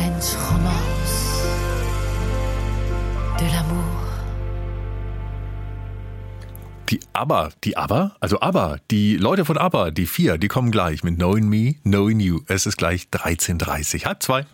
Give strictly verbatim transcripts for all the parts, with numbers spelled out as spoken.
French romance de l'amour. Die ABBA, die ABBA, also ABBA, die Leute von ABBA, die vier, die kommen gleich mit Knowing Me, Knowing You. Es ist gleich dreizehn Uhr dreißig, halb zwei.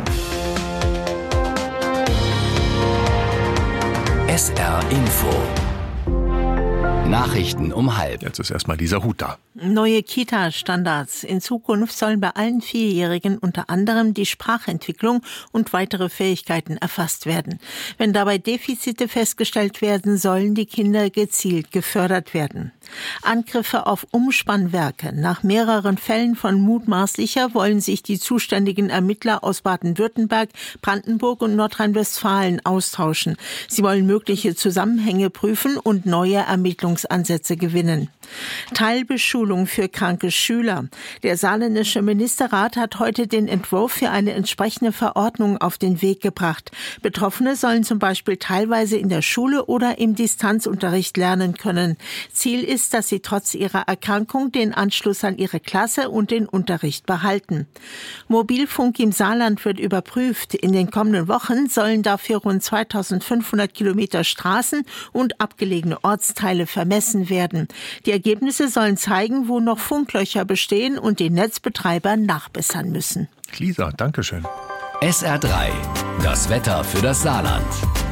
S R Info. Nachrichten um halb. Jetzt ist erstmal dieser Hut da. Neue Kita-Standards. In Zukunft sollen bei allen Vierjährigen unter anderem die Sprachentwicklung und weitere Fähigkeiten erfasst werden. Wenn dabei Defizite festgestellt werden, sollen die Kinder gezielt gefördert werden. Angriffe auf Umspannwerke. Nach mehreren Fällen von mutmaßlicher wollen sich die zuständigen Ermittler aus Baden-Württemberg, Brandenburg und Nordrhein-Westfalen austauschen. Sie wollen mögliche Zusammenhänge prüfen und neue Ermittlungsansätze gewinnen. Teilbeschulung für kranke Schüler. Der saarländische Ministerrat hat heute den Entwurf für eine entsprechende Verordnung auf den Weg gebracht. Betroffene sollen zum Beispiel teilweise in der Schule oder im Distanzunterricht lernen können. Ziel ist, dass sie trotz ihrer Erkrankung den Anschluss an ihre Klasse und den Unterricht behalten. Mobilfunk im Saarland wird überprüft. In den kommenden Wochen sollen dafür rund zweitausendfünfhundert Kilometer Straßen und abgelegene Ortsteile vermessen werden. Die Ergebnisse sollen zeigen, wo noch Funklöcher bestehen und die Netzbetreiber nachbessern müssen. Lisa, danke schön. S R drei, das Wetter für das Saarland.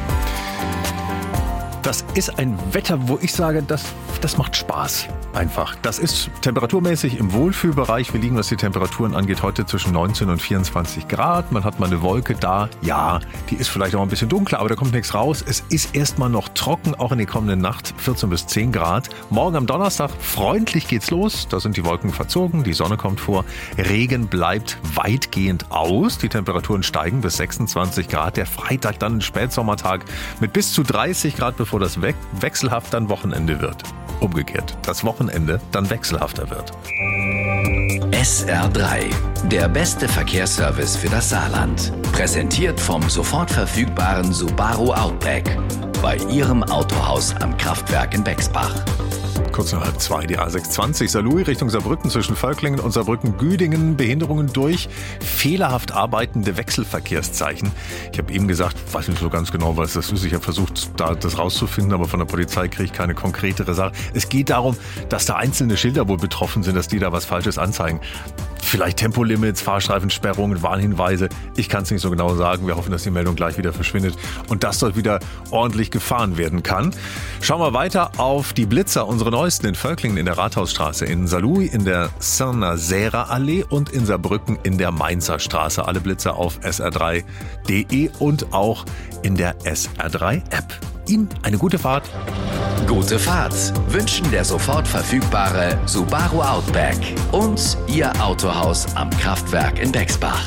Das ist ein Wetter, wo ich sage, das, das macht Spaß. Einfach. Das ist temperaturmäßig im Wohlfühlbereich. Wir liegen, was die Temperaturen angeht, heute zwischen neunzehn und vierundzwanzig Grad. Man hat mal eine Wolke da. Ja, die ist vielleicht auch ein bisschen dunkler, aber da kommt nichts raus. Es ist erstmal noch trocken, auch in der kommenden Nacht, vierzehn bis zehn Grad. Morgen am Donnerstag, freundlich geht's los. Da sind die Wolken verzogen, die Sonne kommt vor. Regen bleibt weitgehend aus. Die Temperaturen steigen bis sechsundzwanzig Grad. Der Freitag dann ein Spätsommertag mit bis zu dreißig Grad, bevor das we- wechselhaft dann Wochenende wird. Umgekehrt, das Wochenende dann wechselhafter wird. S R drei, der beste Verkehrsservice für das Saarland. Präsentiert vom sofort verfügbaren Subaru Outback. Bei Ihrem Autohaus am Kraftwerk in Bexbach. Kurz nach halb zwei, die A sechshundertzwanzig Saarlouis Richtung Saarbrücken zwischen Völklingen und Saarbrücken-Güdingen. Behinderungen durch fehlerhaft arbeitende Wechselverkehrszeichen. Ich habe eben gesagt, weiß nicht so ganz genau, was das ist. Ich habe versucht, da das rauszufinden, aber von der Polizei kriege ich keine konkretere Sache. Es geht darum, dass da einzelne Schilder wohl betroffen sind, dass die da was Falsches anzeigen. Vielleicht Tempolimits, Fahrstreifensperrungen, Warnhinweise. Ich kann es nicht so genau sagen. Wir hoffen, dass die Meldung gleich wieder verschwindet und dass dort wieder ordentlich gefahren werden kann. Schauen wir weiter auf die Blitzer, unsere neuesten in Völklingen in der Rathausstraße, in Saarlouis in der Saint-Nazaire-Allee und in Saarbrücken in der Mainzer Straße. Alle Blitzer auf S R drei Punkt de und auch in der S R drei App. Ihnen eine gute Fahrt. Gute Fahrt wünschen der sofort verfügbare Subaru Outback und Ihr Autohaus am Kraftwerk in Bexbach.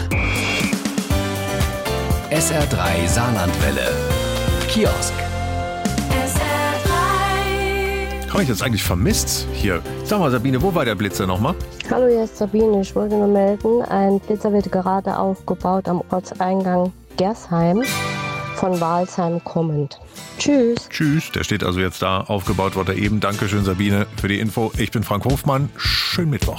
S R drei Saarlandwelle. Kiosk. S R drei. Habe ich das eigentlich vermisst hier? Sag mal, Sabine, wo war der Blitzer nochmal? Hallo, hier ist Sabine. Ich wollte nur melden, ein Blitzer wird gerade aufgebaut am Ortseingang Gersheim, von Walsheim kommend. Tschüss. Tschüss, der steht also jetzt da, aufgebaut wurde eben. Dankeschön, Sabine, für die Info. Ich bin Frank Hofmann. Schönen Mittwoch.